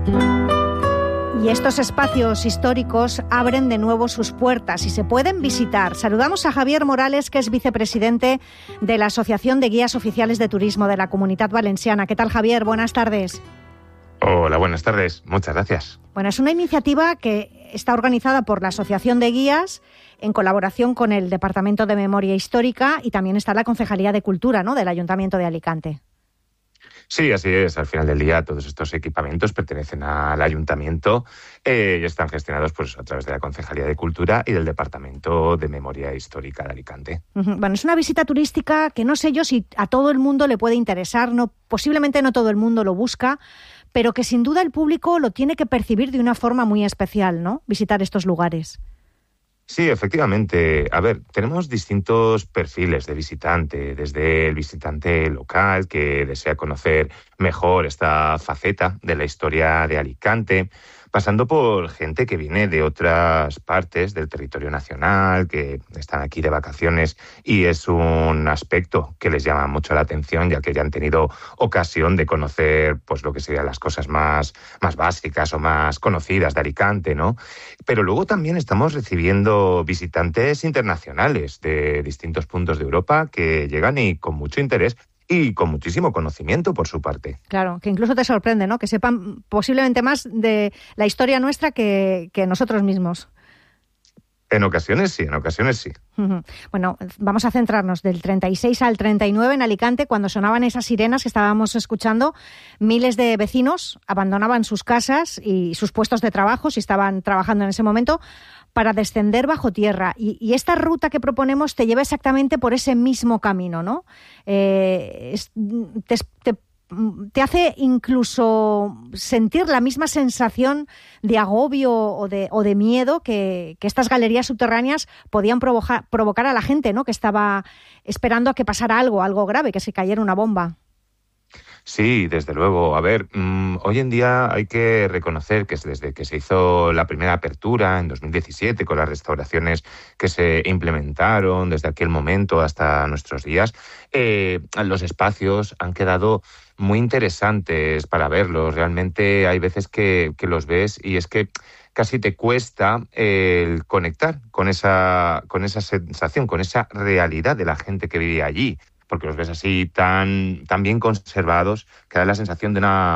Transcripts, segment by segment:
Y estos espacios históricos abren de nuevo sus puertas y se pueden visitar. Saludamos a Javier Morales, que es vicepresidente de la Asociación de Guías Oficiales de Turismo de la Comunitat Valenciana. ¿Qué tal, Javier? Buenas tardes. Hola, buenas tardes. Muchas gracias. Bueno, es una iniciativa que está organizada por la Asociación de Guías en colaboración con el Departamento de Memoria Histórica y también está la Concejalía de Cultura, ¿no?, del Ayuntamiento de Alicante. Sí, así es. Al final del día, todos estos equipamientos pertenecen al Ayuntamiento y están gestionados a través de la Concejalía de Cultura y del Departamento de Memoria Histórica de Alicante. Bueno, es una visita turística que no sé yo si a todo el mundo le puede interesar, posiblemente no todo el mundo lo busca, pero que sin duda el público lo tiene que percibir de una forma muy especial, ¿no?, visitar estos lugares. Sí, efectivamente. A ver, tenemos distintos perfiles de visitante, desde el visitante local que desea conocer mejor esta faceta de la historia de Alicante, pasando por gente que viene de otras partes del territorio nacional, que están aquí de vacaciones y es un aspecto que les llama mucho la atención, ya que ya han tenido ocasión de conocer lo que serían las cosas más básicas o más conocidas de Alicante, ¿no? Pero luego también estamos recibiendo visitantes internacionales de distintos puntos de Europa que llegan y con mucho interés y con muchísimo conocimiento por su parte. Claro, que incluso te sorprende, ¿no?, que sepan posiblemente más de la historia nuestra que nosotros mismos. En ocasiones sí, en ocasiones sí. Bueno, vamos a centrarnos del 36 al 39 en Alicante, cuando sonaban esas sirenas que estábamos escuchando. Miles de vecinos abandonaban sus casas y sus puestos de trabajo, si estaban trabajando en ese momento, para descender bajo tierra. Y esta ruta que proponemos te lleva exactamente por ese mismo camino, ¿no? Te hace incluso sentir la misma sensación de agobio o de miedo que estas galerías subterráneas podían provocar a la gente, ¿no?, que estaba esperando a que pasara algo grave, que se cayera una bomba. Sí, desde luego. A ver, hoy en día hay que reconocer que desde que se hizo la primera apertura en 2017, con las restauraciones que se implementaron desde aquel momento hasta nuestros días, los espacios han quedado muy interesantes para verlos. Realmente hay veces que los ves y es que casi te cuesta el conectar con esa sensación, con esa realidad de la gente que vivía allí, porque los ves así tan bien conservados que da la sensación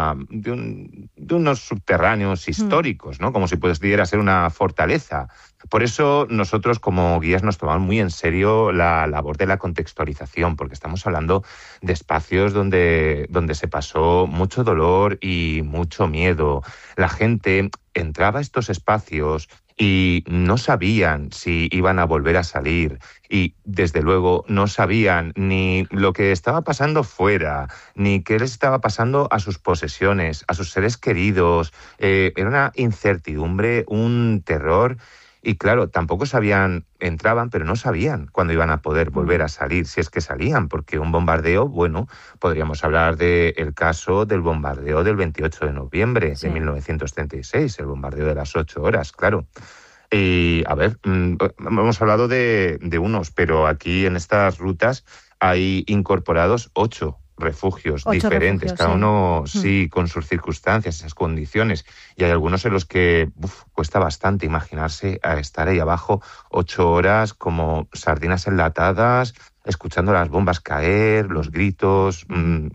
de unos subterráneos históricos, ¿no?, como si pudiera ser una fortaleza. Por eso nosotros como guías nos tomamos muy en serio la labor de la contextualización, porque estamos hablando de espacios donde se pasó mucho dolor y mucho miedo. La gente entraba a estos espacios y no sabían si iban a volver a salir y, desde luego, no sabían ni lo que estaba pasando fuera, ni qué les estaba pasando a sus posesiones, a sus seres queridos. Era una incertidumbre, un terror. Y claro, tampoco entraban, pero no sabían cuándo iban a poder volver a salir, si es que salían, porque un bombardeo, podríamos hablar del caso del bombardeo del 28 de noviembre de 1936, el bombardeo de las 8 horas, claro. Y, a ver, hemos hablado de unos, pero aquí en estas rutas hay incorporados 8 refugios diferentes, cada uno con sus circunstancias, esas condiciones, y hay algunos en los que cuesta bastante imaginarse a estar ahí abajo 8 horas como sardinas enlatadas, escuchando las bombas caer, los gritos.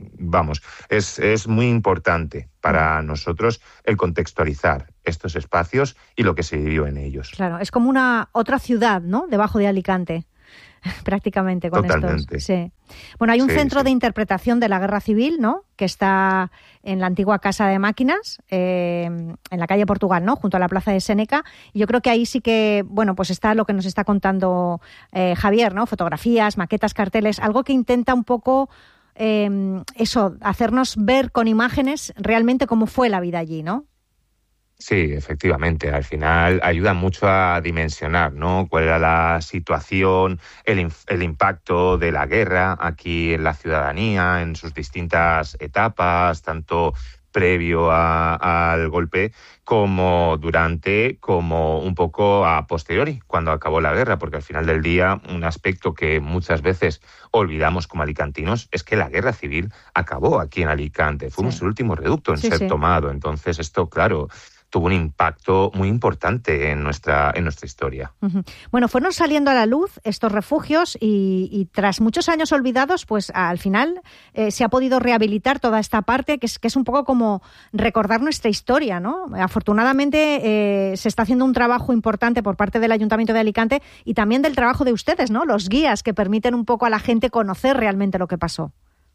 Es muy importante para nosotros el contextualizar estos espacios y lo que se vivió en ellos. Claro, es como una otra ciudad, ¿no?, debajo de Alicante. Prácticamente con Totalmente. estos. Sí. Bueno, hay un centro de interpretación de la Guerra Civil, ¿no?, que está en la antigua Casa de Máquinas, en la calle Portugal, ¿no?, junto a la Plaza de Séneca. Y yo creo que ahí sí que, está lo que nos está contando Javier, ¿no?, fotografías, maquetas, carteles, algo que intenta un poco hacernos ver con imágenes realmente cómo fue la vida allí, ¿no? Sí, efectivamente. Al final ayuda mucho a dimensionar, ¿no?, cuál era la situación, el impacto de la guerra aquí en la ciudadanía, en sus distintas etapas, tanto previo al golpe, como durante, como un poco a posteriori, cuando acabó la guerra, porque al final del día un aspecto que muchas veces olvidamos como alicantinos es que la guerra civil acabó aquí en Alicante. Fuimos el último reducto en ser tomado. Entonces esto, claro, tuvo un impacto muy importante en nuestra historia. Uh-huh. Bueno, fueron saliendo a la luz estos refugios y tras muchos años olvidados, pues al final se ha podido rehabilitar toda esta parte, que es un poco como recordar nuestra historia, ¿no? Afortunadamente se está haciendo un trabajo importante por parte del Ayuntamiento de Alicante y también del trabajo de ustedes, ¿no? Los guías que permiten un poco a la gente conocer realmente lo que pasó.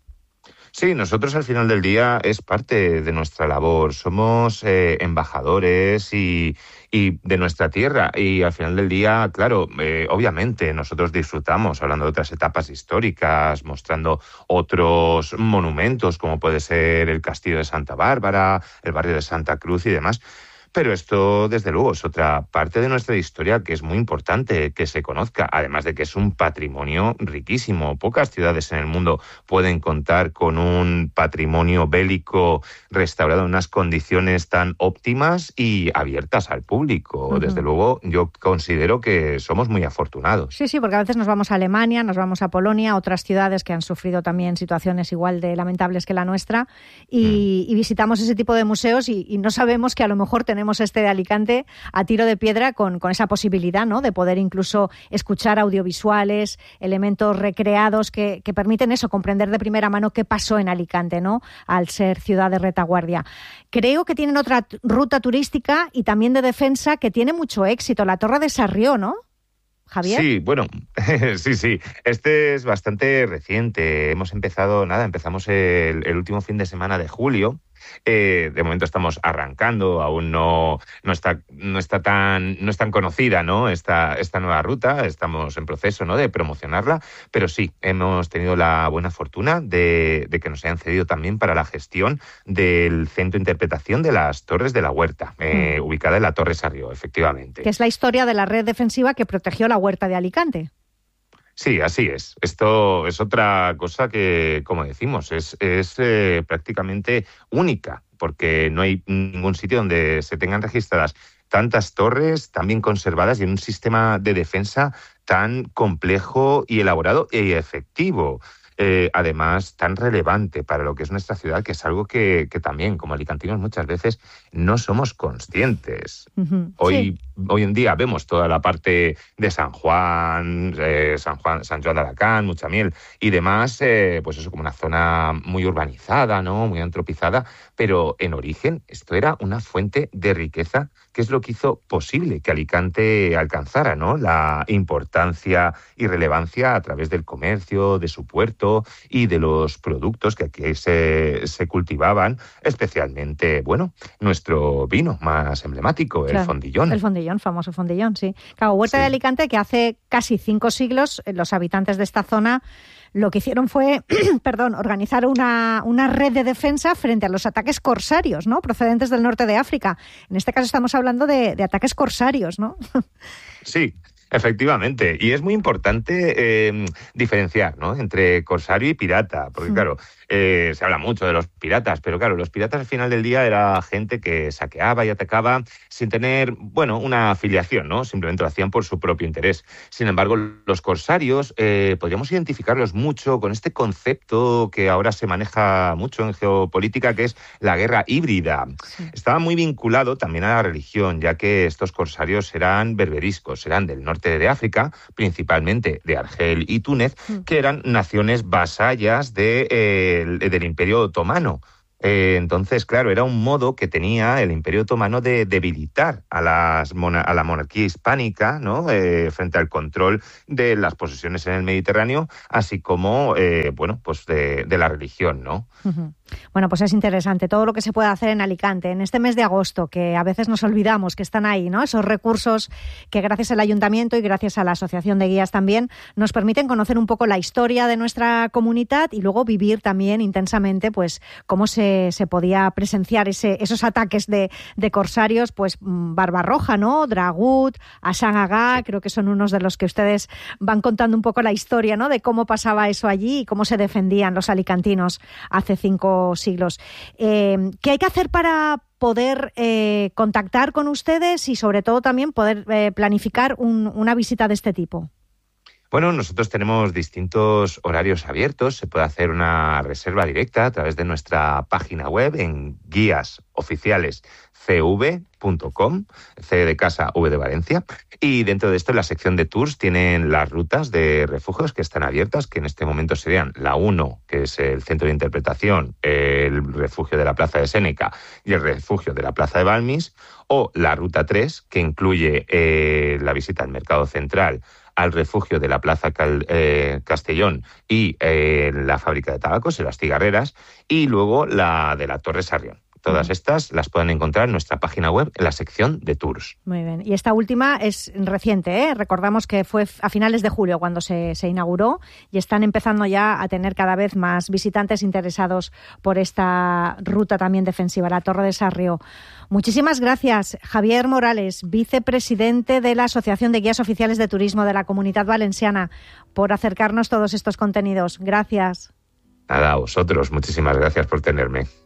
Sí, nosotros al final del día es parte de nuestra labor. Somos embajadores y de nuestra tierra. Y al final del día, claro, obviamente nosotros disfrutamos hablando de otras etapas históricas, mostrando otros monumentos, como puede ser el Castillo de Santa Bárbara, el barrio de Santa Cruz y demás. Pero esto, desde luego, es otra parte de nuestra historia que es muy importante que se conozca, además de que es un patrimonio riquísimo. Pocas ciudades en el mundo pueden contar con un patrimonio bélico restaurado en unas condiciones tan óptimas y abiertas al público. Uh-huh. Desde luego, yo considero que somos muy afortunados. Sí, porque a veces nos vamos a Alemania, nos vamos a Polonia, otras ciudades que han sufrido también situaciones igual de lamentables que la nuestra, y visitamos ese tipo de museos y no sabemos que a lo mejor tenemos este de Alicante a tiro de piedra con esa posibilidad, ¿no?, de poder incluso escuchar audiovisuales, elementos recreados que permiten eso, comprender de primera mano qué pasó en Alicante, ¿no?, al ser ciudad de retaguardia. Creo que tienen otra ruta turística y también de defensa que tiene mucho éxito, la Torre de Sarrió, ¿no, Javier? Sí, bueno, sí. Este es bastante reciente. Empezamos el último fin de semana de julio. De momento estamos arrancando, aún no es tan conocida, ¿no?, esta nueva ruta. Estamos en proceso, ¿no?, de promocionarla, pero sí, hemos tenido la buena fortuna de que nos hayan cedido también para la gestión del Centro de Interpretación de las Torres de la Huerta, ubicada en la Torre Sarrió, efectivamente. Que es la historia de la red defensiva que protegió la Huerta de Alicante. Sí, así es. Esto es otra cosa que, como decimos, es prácticamente única, porque no hay ningún sitio donde se tengan registradas tantas torres tan bien conservadas y en un sistema de defensa tan complejo y elaborado y efectivo. Además, tan relevante para lo que es nuestra ciudad, que es algo que también, como alicantinos, muchas veces no somos conscientes. Uh-huh. Hoy en día vemos toda la parte de San Juan de Alacant, Muchamiel y demás, pues eso, como una zona muy urbanizada, ¿no?, muy antropizada, pero en origen esto era una fuente de riqueza, que es lo que hizo posible que Alicante alcanzara, ¿no?, la importancia y relevancia a través del comercio, de su puerto y de los productos que aquí se cultivaban, especialmente, bueno, nuestro vino más emblemático, claro, el Fondillón. El Fondillón, famoso Fondillón, sí. Claro, Huerta de Alicante, que hace casi 5 siglos los habitantes de esta zona lo que hicieron fue, organizar una red de defensa frente a los ataques corsarios, ¿no?, procedentes del norte de África. En este caso estamos hablando de ataques corsarios, ¿no? Sí. Efectivamente, y es muy importante diferenciar, ¿no?, entre corsario y pirata, porque claro, se habla mucho de los piratas, pero claro, los piratas al final del día era gente que saqueaba y atacaba sin tener, bueno, una afiliación, ¿no?, simplemente lo hacían por su propio interés. Sin embargo, los corsarios podríamos identificarlos mucho con este concepto que ahora se maneja mucho en geopolítica, que es la guerra híbrida. Sí. Estaba muy vinculado también a la religión, ya que estos corsarios eran berberiscos, eran del norte de África, principalmente de Argel y Túnez, que eran naciones vasallas del Imperio Otomano. Entonces, claro, era un modo que tenía el Imperio Otomano de debilitar a la monarquía hispánica, ¿no?, frente al control de las posesiones en el Mediterráneo, así como, de la religión, ¿no? Uh-huh. Bueno, pues es interesante todo lo que se puede hacer en Alicante en este mes de agosto, que a veces nos olvidamos que están ahí, ¿no?, esos recursos que gracias al Ayuntamiento y gracias a la Asociación de Guías también nos permiten conocer un poco la historia de nuestra comunidad y luego vivir también intensamente pues cómo se podía presenciar esos ataques de corsarios, pues Barbarroja, ¿no?, Dragut, Hassan Agha, creo que son unos de los que ustedes van contando un poco la historia, ¿no?, de cómo pasaba eso allí y cómo se defendían los alicantinos hace 5 4 siglos. ¿Qué hay que hacer para poder contactar con ustedes y sobre todo también poder planificar una visita de este tipo? Bueno, nosotros tenemos distintos horarios abiertos. Se puede hacer una reserva directa a través de nuestra página web en guiasoficialescv.com, C de casa, V de Valencia. Y dentro de esto, en la sección de tours, tienen las rutas de refugios que están abiertas, que en este momento serían la 1, que es el centro de interpretación, el refugio de la Plaza de Séneca y el refugio de la Plaza de Balmis, o la ruta 3, que incluye la visita al Mercado Central, al refugio de la Plaza Castellón y la fábrica de tabacos, en las Cigarreras, y luego la de la Torre Sarrión. Todas estas las pueden encontrar en nuestra página web en la sección de tours. Muy bien. Y esta última es reciente, ¿eh? Recordamos que fue a finales de julio cuando se inauguró y están empezando ya a tener cada vez más visitantes interesados por esta ruta también defensiva, la Torre de Sarrió. Muchísimas gracias, Javier Morales, vicepresidente de la Asociación de Guías Oficiales de Turismo de la Comunitat Valenciana, por acercarnos todos estos contenidos. Gracias. Nada, a vosotros. Muchísimas gracias por tenerme.